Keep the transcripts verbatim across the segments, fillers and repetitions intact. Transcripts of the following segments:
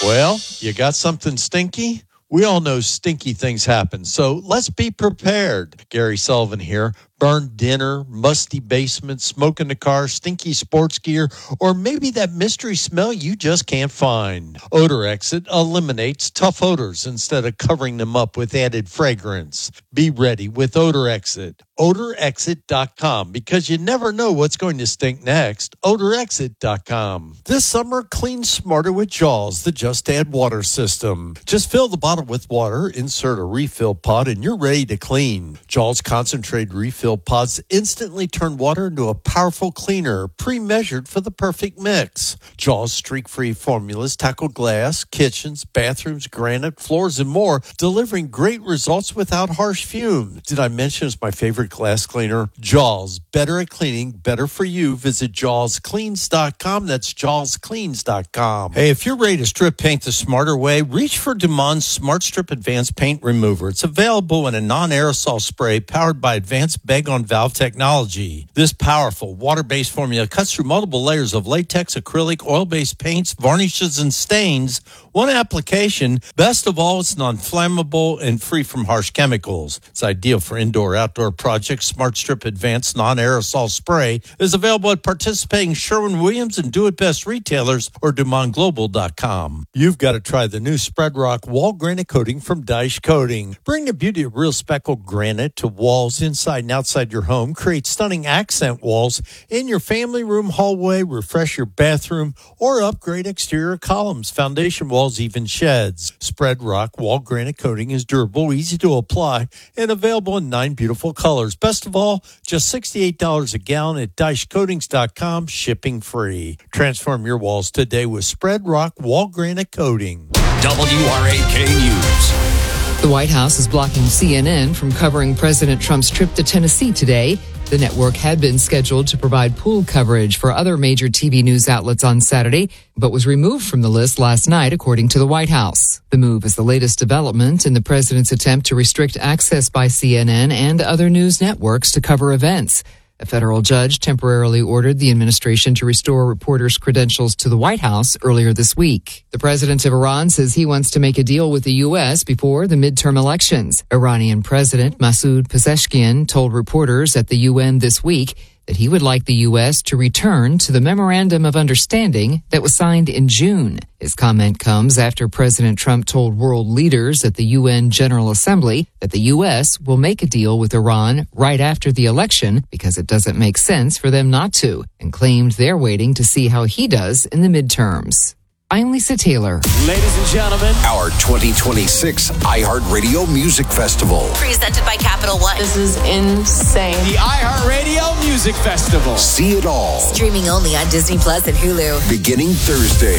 Well, you got something stinky? We all know stinky things happen, so let's be prepared. Gary Sullivan here. Burned dinner, musty basement, smoke in the car, stinky sports gear, or maybe that mystery smell you just can't find. Odor Exit eliminates tough odors instead of covering them up with added fragrance. Be ready with Odor Exit. odor exit dot com, because you never know what's going to stink next. odor exit dot com. This summer, clean smarter with Jaws, the Just Add Water system. Just fill the bottle with water, insert a refill pod, and you're ready to clean. Jaws concentrated refill pods instantly turn water into a powerful cleaner, pre-measured for the perfect mix. Jaws streak-free formulas tackle glass, kitchens, bathrooms, granite, floors, and more, delivering great results without harsh fumes. Did I mention it's my favorite glass cleaner? Jaws, better at cleaning, better for you. Visit jaws cleans dot com. That's jaws cleans dot com. Hey, if you're ready to strip paint the smarter way, reach for Dumon's Smart Strip Advanced Paint Remover. It's available in a non-aerosol spray powered by advanced bag-on-valve technology. This powerful water-based formula cuts through multiple layers of latex, acrylic, oil-based paints, varnishes, and stains. One application. Best of all, it's non-flammable and free from harsh chemicals. It's ideal for indoor-outdoor projects. Smart Strip Advanced Non-Aerosol Spray is available at participating Sherwin-Williams and Do It Best retailers or Dumont Global dot com. You've got to try the new Spread Rock Wall Granite Coating from Daesh Coating. Bring the beauty of real speckled granite to walls inside and outside your home. Create stunning accent walls in your family room, hallway, refresh your bathroom, or upgrade exterior columns, foundation walls, even sheds. Spread Rock Wall Granite Coating is durable, easy to apply, and available in nine beautiful colors. Best of all, just sixty-eight dollars a gallon at daesh coatings dot com, shipping free. Transform your walls today with Spread Rock Wall Granite Coating. W R A K News. The White House is blocking C N N from covering President Trump's trip to Tennessee today. The network had been scheduled to provide pool coverage for other major T V news outlets on Saturday, but was removed from the list last night, according to the White House. The move is the latest development in the president's attempt to restrict access by C N N and other news networks to cover events. A federal judge temporarily ordered the administration to restore reporters' credentials to the White House earlier this week. The president of Iran says he wants to make a deal with the U S before the midterm elections. Iranian President Masoud Pezeshkian told reporters at the U N this week that he would like the U S to return to the Memorandum of Understanding that was signed in June. His comment comes after President Trump told world leaders at the U N General Assembly that the U S will make a deal with Iran right after the election because it doesn't make sense for them not to, and claimed they're waiting to see how he does in the midterms. I'm Lisa Taylor. Ladies and gentlemen, our twenty twenty-six iHeartRadio Music Festival. Presented by Capital One. This is insane. The iHeartRadio Music Festival. See it all. Streaming only on Disney Plus and Hulu. Beginning Thursday.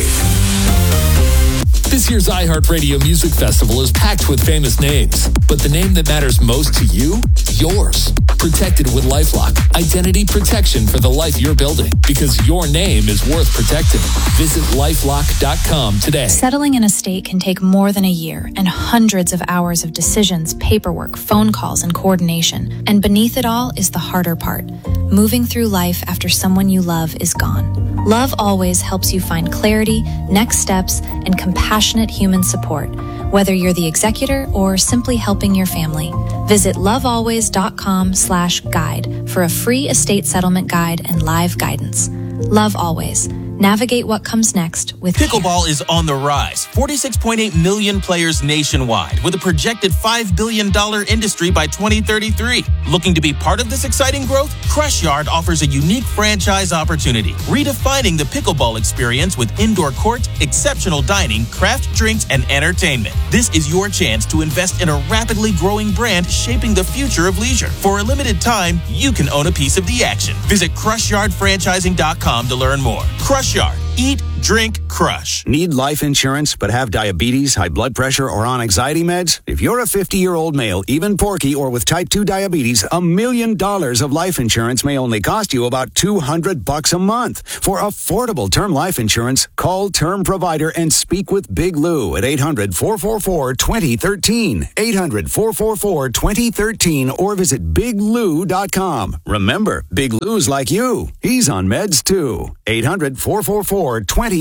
This year's iHeartRadio Music Festival is packed with famous names, but the name that matters most to you? Yours. Protected with LifeLock. Identity protection for the life you're building, because your name is worth protecting. Visit lifelock dot com today. Settling in a state can take more than a year and hundreds of hours of decisions, paperwork, phone calls, and coordination. And beneath it all is the harder part, moving through life after someone you love is gone. Love Always helps you find clarity, next steps, and compassionate human support, whether you're the executor or simply helping your family. Visit love always dot com slash guide for a free estate settlement guide and live guidance. Love Always. Navigate what comes next with Pickleball care. is on the rise. forty-six point eight million players nationwide, with a projected five billion dollars industry by twenty thirty-three. Looking to be part of this exciting growth? Crush Yard offers a unique franchise opportunity, redefining the pickleball experience with indoor court, exceptional dining, craft drinks, and entertainment. This is your chance to invest in a rapidly growing brand shaping the future of leisure. For a limited time, you can own a piece of the action. Visit crush yard franchising dot com to learn more. Crush Yard. Eat, drink, crush. Need life insurance but have diabetes, high blood pressure, or on anxiety meds? If you're a fifty-year-old male, even porky, or with type two diabetes, a million dollars of life insurance may only cost you about two hundred bucks a month. For affordable term life insurance, call Term Provider and speak with Big Lou at eight hundred, four four four, two zero one three, eight hundred, four four four, two zero one three, or visit big lou dot com. Remember, Big Lou's like you. He's on meds too. eight hundred, four four four, two zero one three.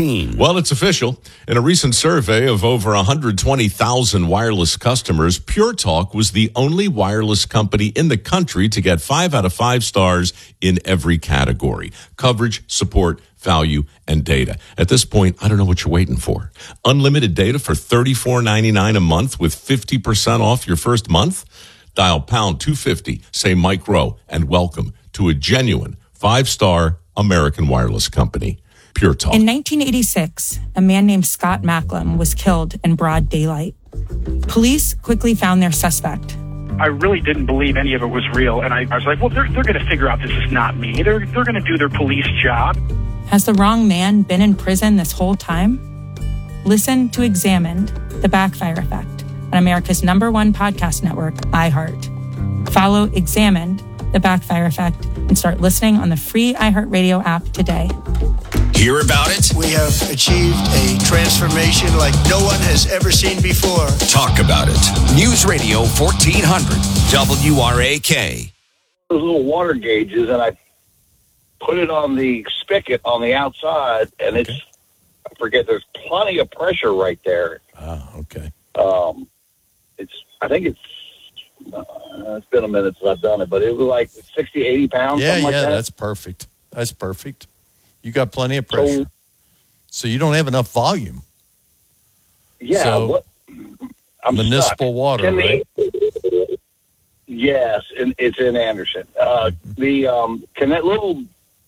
fourteen. Well, it's official. In a recent survey of over one hundred twenty thousand wireless customers, Pure Talk was the only wireless company in the country to get five out of five stars in every category: coverage, support, value, and data. At this point, I don't know what you're waiting for. Unlimited data for thirty-four ninety-nine a month with fifty percent off your first month? Dial pound two fifty, say Mike Rowe, and welcome to a genuine five-star American wireless company. Pure Talk. In nineteen eighty-six, a man named Scott Macklem was killed in broad daylight. Police quickly found their suspect. I really didn't believe any of it was real, and I, I was like, well, they're, they're going to figure out this is not me. They're, they're going to do their police job. Has the wrong man been in prison this whole time? Listen to Examined, The Backfire Effect, on America's number one podcast network, iHeart. Follow Examined, The Backfire Effect, and start listening on the free iHeartRadio app today. Hear about it? We have achieved a transformation like no one has ever seen before. Talk about it. News Radio fourteen hundred, W R A K. Those little water gauges, and I put it on the spigot on the outside, and it's, I forget, there's plenty of pressure right there. Ah, okay. Um, it's, I think it's, uh, it's been a minute since I've done it, but it was like sixty, eighty pounds, Yeah, something like yeah, that. that's perfect. That's perfect. You got plenty of pressure. So, so you don't have enough volume. Yeah. So, what, I'm municipal stuck. water, Can right? the- yes, and it's in Anderson. Uh, the um, can that little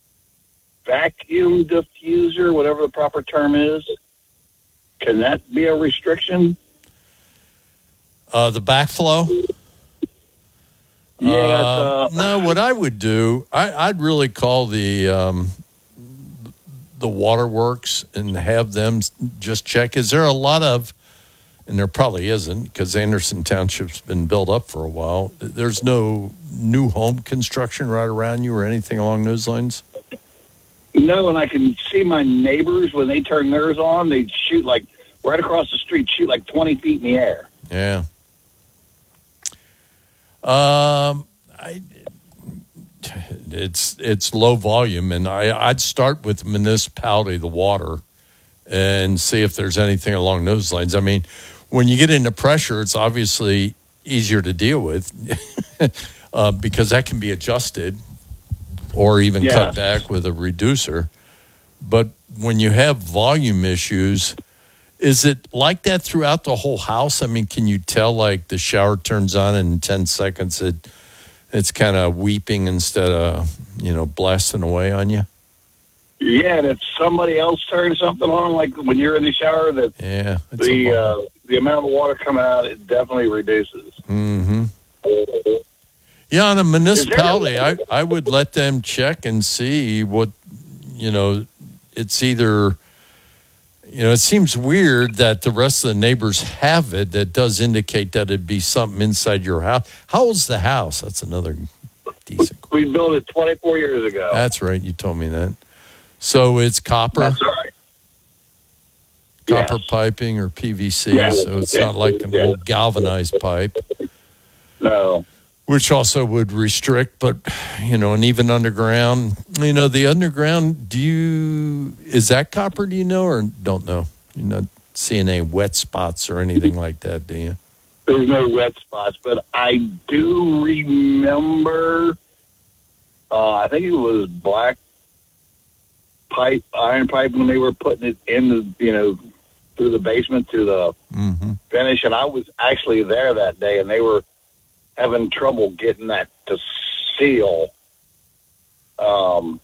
vacuum diffuser, whatever the proper term is, can that be a restriction? Uh, the backflow? Yeah. Uh, uh, no, what I would do, I, I'd really call the um, the waterworks and have them just check. Is there a lot of, and there probably isn't, because Anderson Township's been built up for a while. There's no new home construction right around you or anything along those lines? No, and I can see my neighbors, when they turn theirs on, they shoot like, right across the street, shoot like twenty feet in the air. Yeah. Um, I, it's it's low volume, and I, I'd start with the municipality, the water, and see if there's anything along those lines. I mean, when you get into pressure, it's obviously easier to deal with uh, because that can be adjusted or even Yeah. cut back with a reducer. But when you have volume issues, is it like that throughout the whole house? I mean, can you tell, like, the shower turns on and in ten seconds it it's kind of weeping instead of, you know, blasting away on you? Yeah, and if somebody else turns something on, like when you're in the shower, that Yeah. it's the a- uh, the amount of water coming out, it definitely reduces. Mm-hmm. Yeah, on a municipality, I, I would let them check and see what, you know, it's either, you know, it seems weird that the rest of the neighbors have it. That does indicate that it'd be something inside your house. How old's the house? That's another decent question. We built it twenty-four years ago. That's right. You told me that. So it's copper? That's right. Copper Yes. piping or P V C, Yes. so it's Yes. not like an Yes. old galvanized pipe. No. Which also would restrict, but, you know, and even underground, you know, the underground, do you, is that copper, do you know, or don't know? You're not seeing any wet spots or anything like that, do you? There's no wet spots, but I do remember, uh, I think it was black pipe, iron pipe, when they were putting it in the, you know, through the basement to the Mm-hmm. finish. And I was actually there that day, and they were having trouble getting that to seal. Um,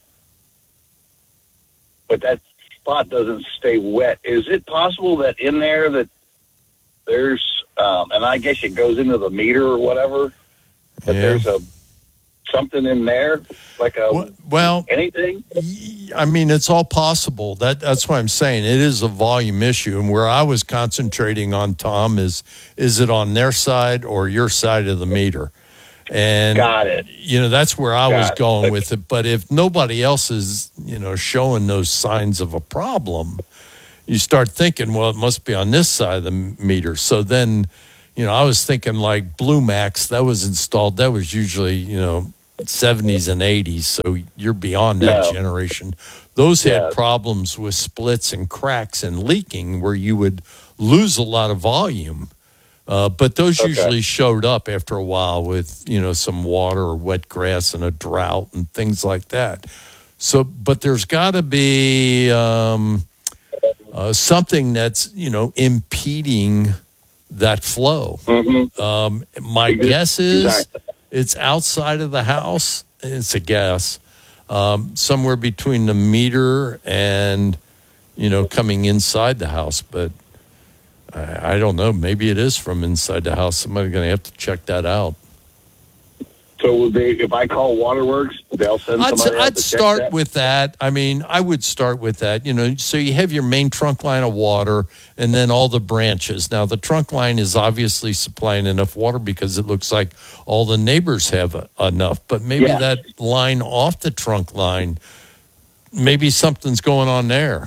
but that spot doesn't stay wet. Is it possible that in there that there's, um, and I guess it goes into the meter or whatever, that Yeah. there's a something in there, like a Well, anything? I mean, it's all possible. That That's why I'm saying it is a volume issue. And where I was concentrating on, Tom, is is it on their side or your side of the meter? And, Got it. you know, that's where I was Got it. going with it. But if nobody else is, you know, showing those signs of a problem, you start thinking, well, it must be on this side of the meter. So then, you know, I was thinking like Blue Max, that was installed. That was usually, you know, seventies and eighties, so you're beyond that No. generation. Those had Yes. problems with splits and cracks and leaking where you would lose a lot of volume. Uh, but those Okay. usually showed up after a while with, you know, some water or wet grass and a drought and things like that. So, but there's got to be um, uh, something that's, you know, impeding that flow. Mm-hmm. Um, my Exactly. guess is it's outside of the house. It's a guess. Um, somewhere between the meter and, you know, coming inside the house. But I, I don't know. Maybe it is from inside the house. Somebody's going to have to check that out. So would they, if I call Waterworks, they'll send I'd, somebody out I'd to check start that? with that. I mean, I would start with that. You know, so you have your main trunk line of water and then all the branches. Now, the trunk line is obviously supplying enough water because it looks like all the neighbors have uh, enough. But maybe Yeah. that line off the trunk line, maybe something's going on there.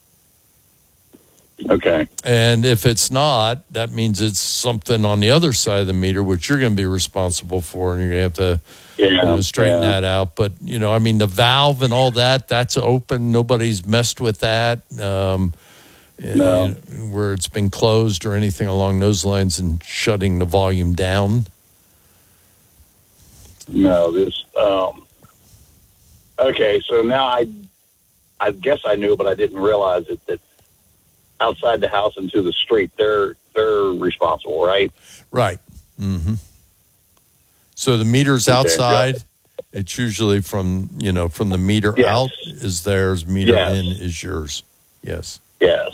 Okay. And if it's not, that means it's something on the other side of the meter, which you're going to be responsible for, and you're going to have to Yeah, you know, straighten yeah. that out. But, you know, I mean, the valve and all that, that's open. Nobody's messed with that um, No. uh, where it's been closed or anything along those lines and shutting the volume down. No, this. Um, okay, so now I, I guess I knew, but I didn't realize it. That outside the house and to the street, they're they're responsible, right? Right. Mm-hmm. So the meter's Okay, outside. It's usually from, you know, from the meter Yes. out is theirs, meter Yes. in is yours. Yes. Yes.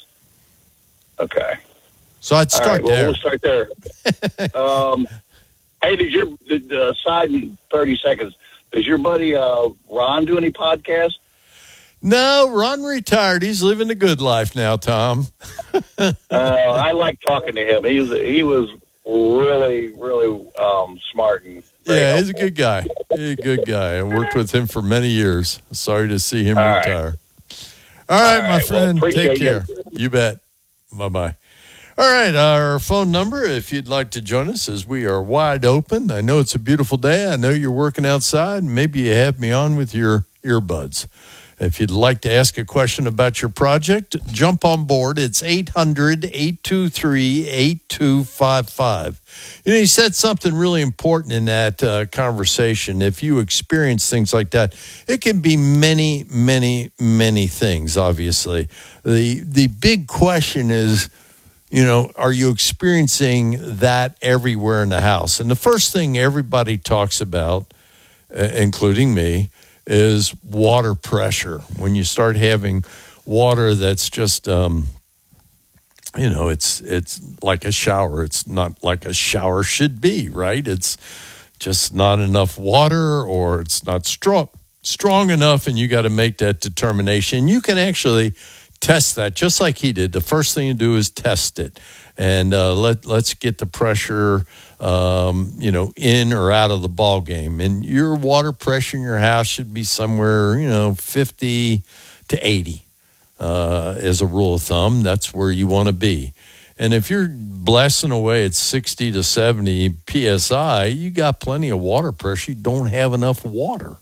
Okay. So I'd All start right, well, there. we'll start there. um, hey, does your the, the side in thirty seconds? Does your buddy uh, Ron do any podcasts? No, Ron retired. He's living the good life now, Tom. uh, I like talking to him. He was he was really really um, smart and very Yeah, he's a helpful. good guy. He's a good guy. I worked with him for many years. Sorry to see him All right. retire. All right, All my right, well, friend. appreciate Take care. you. You bet. Bye-bye. All right, our phone number, if you'd like to join us, is we are wide open. I know it's a beautiful day. I know you're working outside. Maybe you have me on with your earbuds. If you'd like to ask a question about your project, jump on board. It's eight hundred, eight two three, eight two five five. You know, he said something really important in that uh, conversation. If you experience things like that, it can be many, many, many things, obviously. The, the big question is, you know, are you experiencing that everywhere in the house? And the first thing everybody talks about, uh, including me, is water pressure. When you start having water that's just, um, you know, it's it's like a shower. It's not like a shower should be, right? It's just not enough water, or it's not strong strong enough, and you got to make that determination. You can actually test that, just like he did. The first thing you do is test it, and uh, let let's get the pressure, um, you know, in or out of the ball game. And your water pressure in your house should be somewhere, you know, fifty to eighty, uh, as a rule of thumb. That's where you want to be. And if you're blasting away at sixty to seventy P S I, you got plenty of water pressure. You don't have enough water.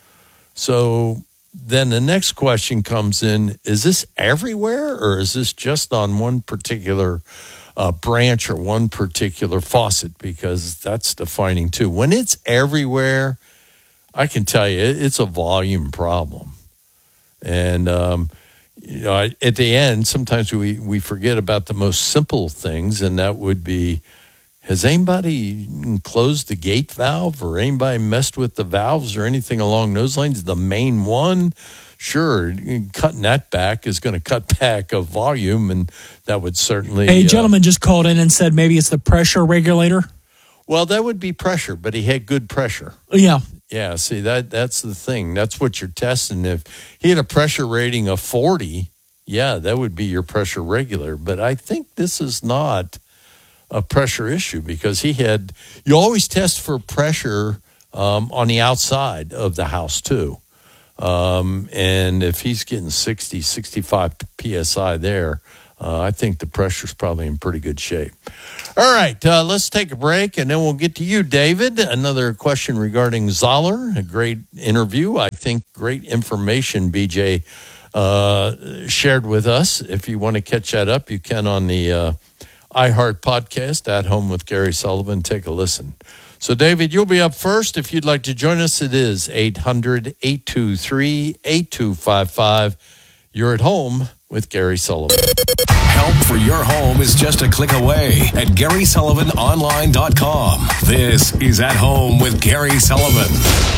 So then the next question comes in, is this everywhere, or is this just on one particular uh, branch or one particular faucet? Because that's defining too. When it's everywhere, I can tell you it's a volume problem. And, um, you know, I, at the end, sometimes we, we forget about the most simple things, and that would be, has anybody closed the gate valve, or anybody messed with the valves or anything along those lines? The main one, sure, cutting that back is going to cut back a volume, and that would certainly... A uh, gentleman just called in and said maybe it's the pressure regulator. Well, that would be pressure, but he had good pressure. Yeah. Yeah, see, that that's the thing. That's what you're testing. If he had a pressure rating of forty, yeah, that would be your pressure regulator. But I think this is not a pressure issue, because he had, you always test for pressure um, on the outside of the house too. Um, and if he's getting sixty, sixty-five P S I there, uh, I think the pressure's probably in pretty good shape. All right, uh, let's take a break, and then we'll get to you, David. Another question regarding Zoller. A great interview. I think great information B J uh, shared with us. If you want to catch that up, you can on the uh, iHeart podcast, At Home with Gary Sullivan. Take a listen. So, David, you'll be up first. If you'd like to join us, it is eight hundred, eight two three, eight two five five. You're at home with Gary Sullivan. Help for your home is just a click away at Gary Sullivan Online dot com. This is At Home with Gary Sullivan.